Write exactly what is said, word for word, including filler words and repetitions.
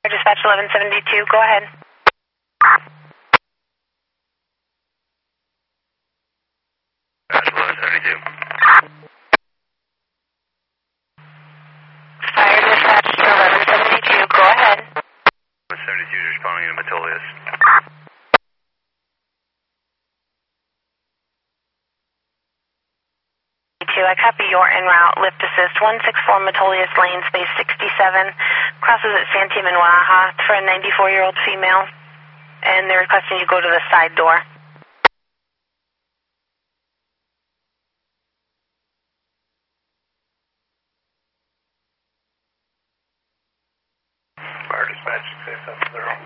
Dispatch eleven seventy-two, go ahead. Dispatch eleven seventy-two. Fire Dispatch eleven seventy-two, go ahead. eleven seventy-two is responding to Metolius. I copy your en route. Lift assist one six four Metolius Lane, space sixty-seven. Crosses at Santee Minwaha for a ninety-four-year-old female. And they're requesting you go to the side door. Fire Dispatch six seven zero.